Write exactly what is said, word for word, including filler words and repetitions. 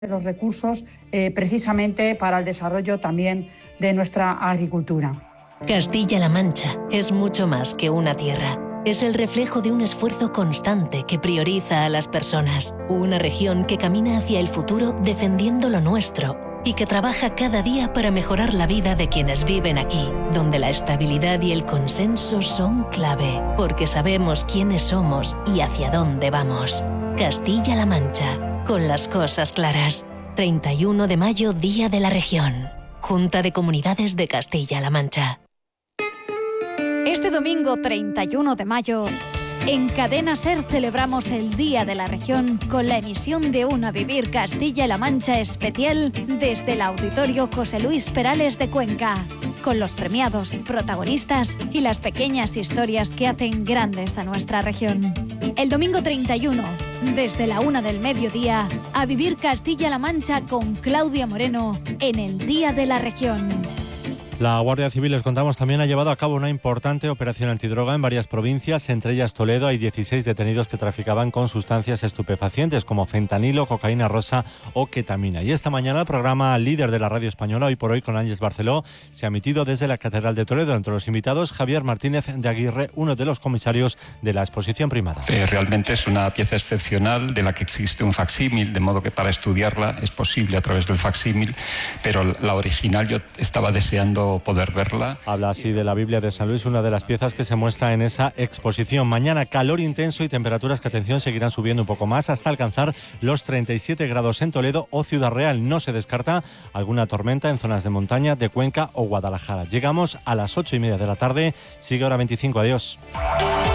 los recursos eh, precisamente para el desarrollo también de nuestra agricultura. Castilla-La Mancha es mucho más que una tierra. Es el reflejo de un esfuerzo constante que prioriza a las personas. Una región que camina hacia el futuro defendiendo lo nuestro y que trabaja cada día para mejorar la vida de quienes viven aquí, donde la estabilidad y el consenso son clave, porque sabemos quiénes somos y hacia dónde vamos. Castilla-La Mancha, con las cosas claras. treinta y uno de mayo, Día de la Región. Junta de Comunidades de Castilla-La Mancha. Este domingo treinta y uno de mayo, en Cadena SER celebramos el Día de la Región con la emisión de un A Vivir Castilla-La Mancha especial desde el Auditorio José Luis Perales de Cuenca, con los premiados, protagonistas y las pequeñas historias que hacen grandes a nuestra región. El domingo treinta y uno, desde la una del mediodía, A Vivir Castilla-La Mancha con Claudia Moreno en el Día de la Región. La Guardia Civil, les contamos, también ha llevado a cabo una importante operación antidroga en varias provincias, entre ellas Toledo. Hay dieciséis detenidos que traficaban con sustancias estupefacientes como fentanilo, cocaína rosa o ketamina. Y esta mañana el programa líder de la radio española, Hoy por Hoy con Ángeles Barceló, se ha emitido desde la Catedral de Toledo. Entre los invitados, Javier Martínez de Aguirre, uno de los comisarios de la exposición primada. Eh, realmente es una pieza excepcional de la que existe un facsímil, de modo que para estudiarla es posible a través del facsímil, pero la original yo estaba deseando poder verla. Habla así de la Biblia de San Luis, una de las piezas que se muestra en esa exposición. Mañana calor intenso y temperaturas que, atención, seguirán subiendo un poco más hasta alcanzar los treinta y siete grados en Toledo o Ciudad Real. No se descarta alguna tormenta en zonas de montaña de Cuenca o Guadalajara. Llegamos a las ocho y media de la tarde. Sigue hora veinticinco. Adiós.